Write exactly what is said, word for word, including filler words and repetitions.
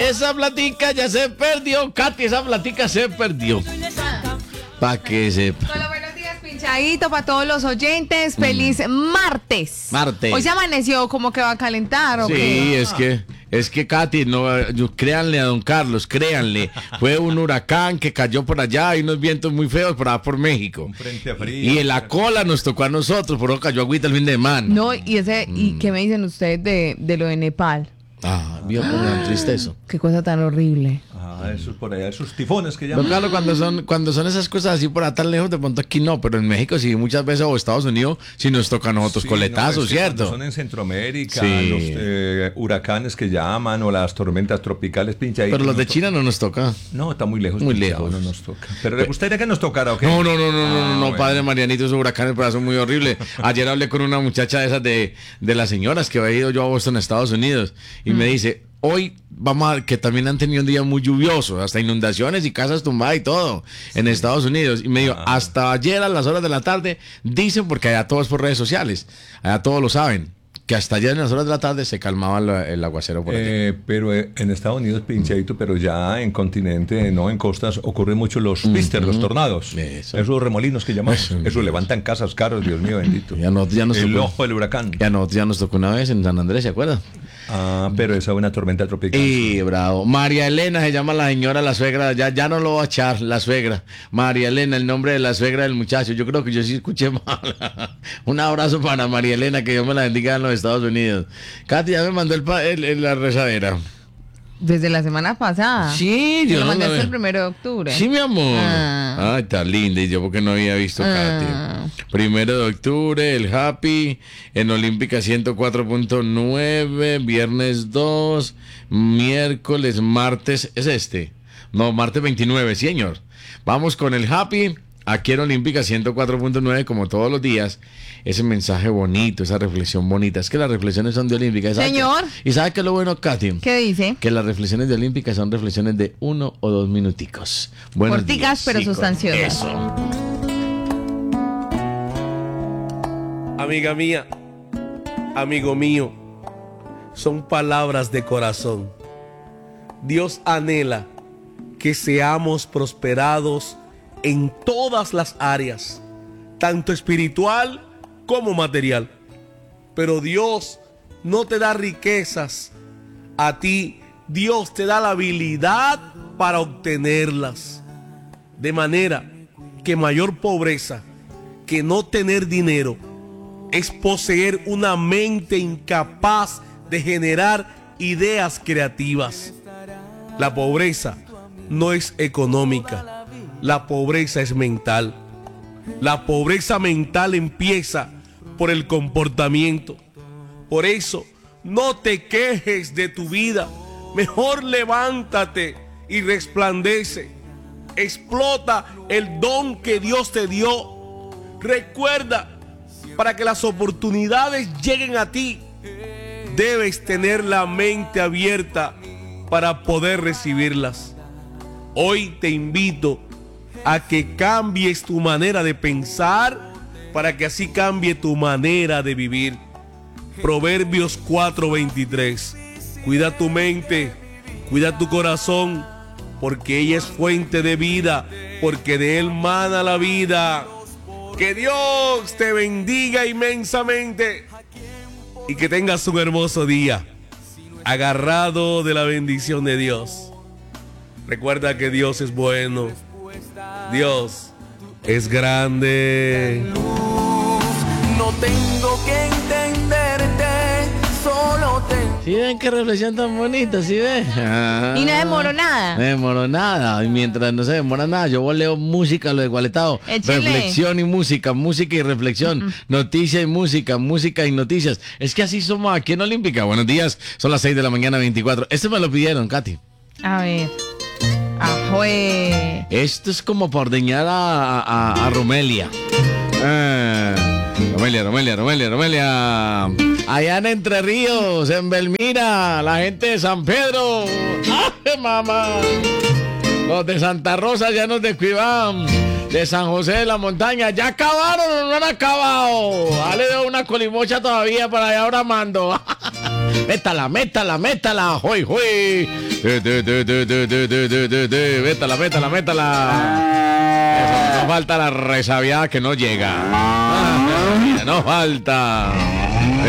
esa platica ya se perdió. Katy, esa platica se perdió. Pa' que sepa. Hola, buenos días, pinchadito para todos los oyentes. Feliz mm. martes. Martes. Hoy se amaneció como que va a calentar, ¿o Sí, qué? es que, es que Katy, no, yo, créanle a don Carlos, créanle. Fue un huracán que cayó por allá y unos vientos muy feos por allá por México. Un frente frío. Y en la cola nos tocó a nosotros, por eso cayó agüita el fin de semana. No, y ese, mm. ¿y qué me dicen ustedes de, de lo de Nepal? Ah, vio cómo tan triste eso. Qué cosa tan horrible. Ah, esos por allá, esos tifones que llaman. Don Carlos, cuando son, cuando son esas cosas así por allá tan lejos, de pronto aquí no, pero en México sí, muchas veces, o Estados Unidos, sí nos tocan a nosotros Sí, coletazos, no, es que ¿cierto? Son en Centroamérica, Sí. los eh, huracanes que llaman, o las tormentas tropicales pinchaditas. Pero los de China no nos toca. No, está muy lejos. Muy pinchado, lejos. No nos toca. Pero ¿le gustaría que nos tocara o qué? No, no, no, no, Ah, no, no, bueno. padre Marianito, esos huracanes para son muy horribles. Ayer hablé con una muchacha de esas de, de las señoras que había ido yo a Boston, Estados Unidos, y mm. me dice, hoy vamos a que también han tenido un día muy lluvioso, hasta inundaciones y casas tumbadas y todo en Estados Unidos. Y me dijo, ah. hasta ayer a las horas de la tarde, dicen, porque allá todo es por redes sociales, allá todos lo saben, que hasta ayer en las horas de la tarde se calmaba la, el aguacero por allá. Eh, pero eh, en Estados Unidos, pinchadito, pero ya en continente, no en costas, ocurren mucho los twister, uh-huh. los tornados. Eso. Esos remolinos que llamamos. Eso, eso levantan casas caros, Dios mío bendito. Ya no, ya nos el tocó, ojo del huracán. Ya, no, ya nos tocó una vez en San Andrés, ¿se acuerdan? Ah, pero esa es una tormenta tropical. Y bravo. María Elena se llama la señora, la suegra. Ya, ya no lo va a echar, la suegra. María Elena, el nombre de la suegra del muchacho. Yo creo que yo sí escuché mal. Un abrazo para María Elena, que Dios me la bendiga en los Estados Unidos. Katy ya me mandó el, el, el la rezadera. Desde la semana pasada. Sí, yo lo no mandaste me... el primero de octubre. Sí, mi amor. Ah. Ay, está linda. Y yo porque no había visto ah. Katy. Primero de octubre, el Happy. En Olímpica ciento cuatro punto nueve. Viernes dos. Miércoles, martes. ¿Es este? No, martes veintinueve, señor. Vamos con el Happy. Aquí en Olímpica ciento cuatro punto nueve, como todos los días, ese mensaje bonito, esa reflexión bonita. Es que las reflexiones son de Olímpica. Señor. Que, ¿y sabe qué es lo bueno, Katy? ¿Qué dice? Que las reflexiones de Olímpica son reflexiones de uno o dos minuticos. Buenos Corticas, días, pero sí, sustanciosas. Eso. Amiga mía, amigo mío, son palabras de corazón. Dios anhela que seamos prosperados en todas las áreas, tanto espiritual como material. Pero Dios no te da riquezas. A ti, Dios te da la habilidad para obtenerlas. De manera que mayor pobreza que no tener dinero es poseer una mente incapaz de generar ideas creativas. La pobreza no es económica. La pobreza es mental. La pobreza mental empieza por el comportamiento. Por eso, no te quejes de tu vida. Mejor levántate y resplandece. Explota el don que Dios te dio. Recuerda, para que las oportunidades lleguen a ti, debes tener la mente abierta para poder recibirlas. Hoy te invito a que cambies tu manera de pensar para que así cambie tu manera de vivir. Proverbios cuatro veintitrés. Cuida tu mente, cuida tu corazón, porque ella es fuente de vida, porque de él mana la vida. Que Dios te bendiga inmensamente y que tengas un hermoso día, agarrado de la bendición de Dios. Recuerda que Dios es bueno. Dios es grande. No tengo que entenderte, solo te... ¿Sí ven qué reflexión tan bonita? ¿Sí ven? Ah, y no demoró nada. No demoró nada. Y mientras no se demora nada, yo voleo música, lo igualetado. Échale. Reflexión y música, música y reflexión. Uh-uh. Noticia y música, música y noticias. Es que así somos aquí en Olímpica. Buenos días, son las seis de la mañana, veinticuatro. Este me lo pidieron, Katy. A ver. Ajue. Esto es como para ordeñar a, a, a Romelia. Ah, Romelia, Romelia, Romelia, Romelia. Allá en Entre Ríos, en Belmira, la gente de San Pedro. ¡Ay, mamá! Los de Santa Rosa ya nos descuidaban. De San José de la Montaña, ¿ya acabaron o no han acabado? Dale de una colimocha todavía para allá ahora mando. Métala, métala, métala. Hoy, hoy. De, de, de, de, de, de, de, de, de, de. Métala, métala, métala. Eso, no falta la resabiada que no llega. Ah, mira, no falta.